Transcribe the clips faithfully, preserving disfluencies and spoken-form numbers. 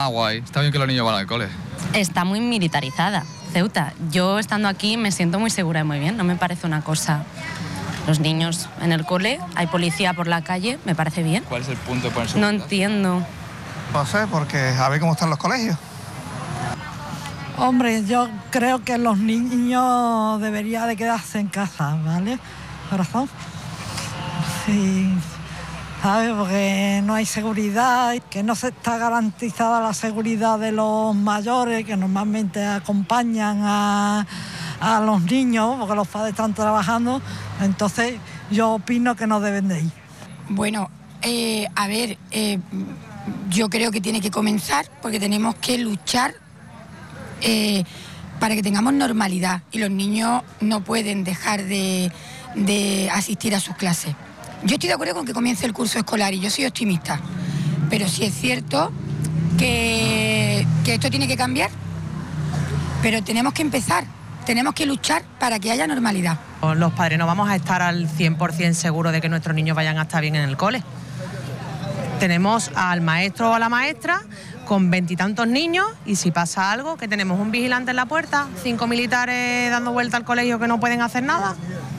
guay. Está bien que los niños van al cole. Está muy militarizada Ceuta. Yo estando aquí me siento muy segura y muy bien. No me parece una cosa... Los niños en el cole, hay policía por la calle, me parece bien. ¿Cuál es el punto de ponerse? No entiendo. No sé, porque a ver cómo están los colegios. Hombre, yo creo que los niños deberían de quedarse en casa, ¿vale? Corazón. Sí, ¿sabes? Porque no hay seguridad, que no se está garantizada la seguridad de los mayores, que normalmente acompañan a, a los niños, porque los padres están trabajando. Entonces, yo opino que no deben de ir. Bueno, eh, a ver, eh, yo creo que tiene que comenzar porque tenemos que luchar eh, para que tengamos normalidad y los niños no pueden dejar de, de asistir a sus clases. Yo estoy de acuerdo con que comience el curso escolar y yo soy optimista, pero sí es cierto que, que esto tiene que cambiar, pero tenemos que empezar, tenemos que luchar para que haya normalidad. Los padres no vamos a estar al cien por ciento seguros de que nuestros niños vayan a estar bien en el cole. Tenemos al maestro o a la maestra con veintitantos niños y si pasa algo, que tenemos un vigilante en la puerta, cinco militares dando vuelta al colegio que no pueden hacer nada,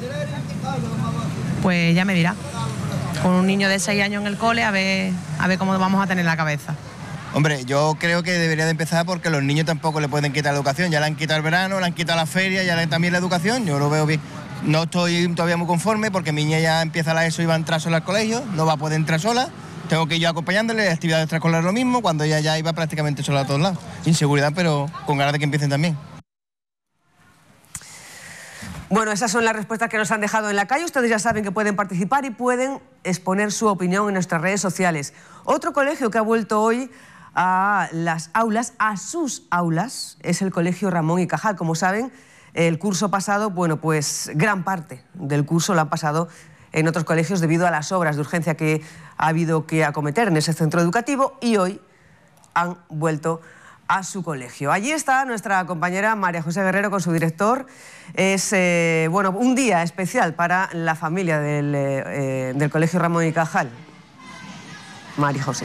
pues ya me dirá. Con un niño de seis años en el cole, a ver, a ver cómo vamos a tener la cabeza. Hombre, yo creo que debería de empezar porque los niños tampoco le pueden quitar la educación. Ya le han quitado el verano, le han quitado la feria, ya le también la educación. Yo lo veo bien. No estoy todavía muy conforme porque mi niña ya empieza la ESO y va a entrar sola al colegio. No va a poder entrar sola. Tengo que ir yo acompañándole, actividades extraescolares lo mismo, cuando ella ya iba prácticamente sola a todos lados. Inseguridad, pero con ganas de que empiecen también. Bueno, esas son las respuestas que nos han dejado en la calle. Ustedes ya saben que pueden participar y pueden exponer su opinión en nuestras redes sociales. Otro colegio que ha vuelto hoy a las aulas, a sus aulas, es el Colegio Ramón y Cajal. Como saben, el curso pasado, bueno, pues gran parte del curso lo han pasado en otros colegios debido a las obras de urgencia que ha habido que acometer en ese centro educativo y hoy han vuelto a su colegio. Allí está nuestra compañera María José Guerrero con su director. Es eh, bueno, un día especial para la familia del, eh, del Colegio Ramón y Cajal. María José.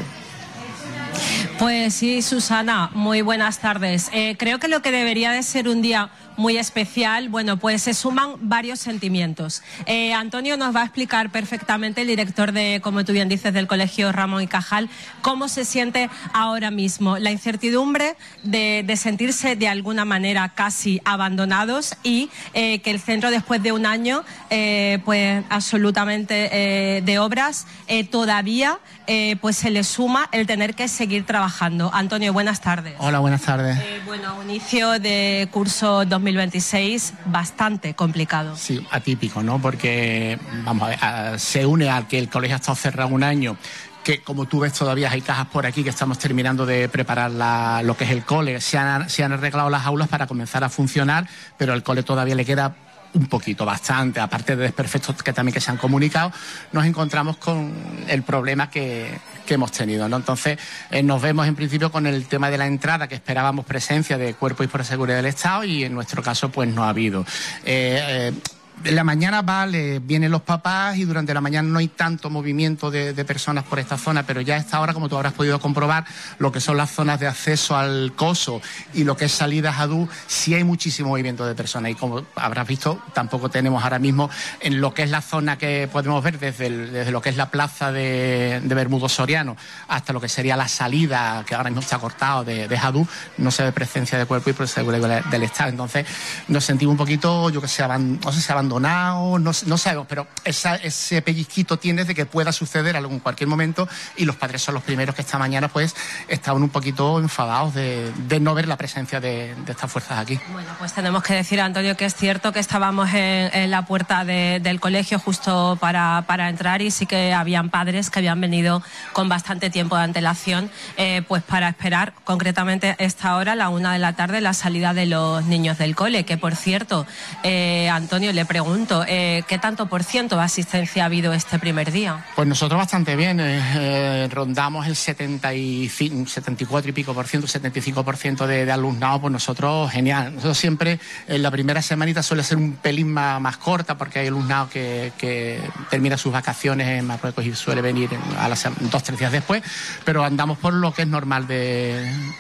Pues sí, Susana, muy buenas tardes. Eh, creo que lo que debería de ser un día muy especial, bueno, pues se suman varios sentimientos. Eh, Antonio nos va a explicar perfectamente, el director de, como tú bien dices, del Colegio Ramón y Cajal, cómo se siente ahora mismo, la incertidumbre de, de sentirse de alguna manera casi abandonados y eh, que el centro después de un año, eh, pues absolutamente eh, de obras, eh, todavía eh, pues se le suma el tener que seguir trabajando. Antonio, buenas tardes. Hola, buenas tardes. Eh, bueno, inicio de curso dos mil veintiséis bastante complicado. Sí, atípico, ¿no? Porque, vamos a ver, a, se une al que el colegio ha estado cerrado un año, que como tú ves todavía hay cajas por aquí que estamos terminando de preparar la, lo que es el cole. Se han, se han arreglado las aulas para comenzar a funcionar, pero al cole todavía le queda un poquito, bastante, aparte de desperfectos que también que se han comunicado, nos encontramos con el problema que, que hemos tenido, ¿no? Entonces, eh, nos vemos en principio con el tema de la entrada, que esperábamos presencia de Cuerpo y Fuerza de Seguridad del Estado y en nuestro caso pues no ha habido. Eh, eh, En la mañana vale, vienen los papás y durante la mañana no hay tanto movimiento de, de personas por esta zona, pero ya a esta hora, como tú habrás podido comprobar, lo que son las zonas de acceso al Coso y lo que es salida a Jadú, sí hay muchísimo movimiento de personas y como habrás visto, tampoco tenemos ahora mismo en lo que es la zona que podemos ver desde, el, desde lo que es la plaza de, de Bermudo Soriano hasta lo que sería la salida, que ahora mismo está cortado, de, de Jadú, no se ve presencia de Cuerpo y Fuerza de Seguridad del Estado. Entonces nos sentimos un poquito, yo que sé, aban, no sé si abandonado, no, no sabemos, pero esa, ese pellizquito tienes de que pueda suceder algo en cualquier momento y los padres son los primeros que esta mañana pues estaban un poquito enfadados de, de no ver la presencia de, de estas fuerzas aquí. Bueno, pues tenemos que decir, Antonio, que es cierto que estábamos en, en la puerta de, del colegio justo para, para entrar y sí que habían padres que habían venido con bastante tiempo de antelación eh, pues para esperar concretamente esta hora, la una de la tarde, la salida de los niños del cole, que por cierto, eh, Antonio, le pregunto, eh, ¿qué tanto por ciento de asistencia ha habido este primer día? Pues nosotros bastante bien, eh, eh, rondamos el setenta y cinco, setenta y cuatro y pico por ciento, setenta y cinco por ciento de, de alumnado, pues nosotros genial. Nosotros siempre en la primera semanita suele ser un pelín más, más corta porque hay alumnado que, que termina sus vacaciones en Marruecos y suele venir a las dos, tres días después, pero andamos por lo que es normal de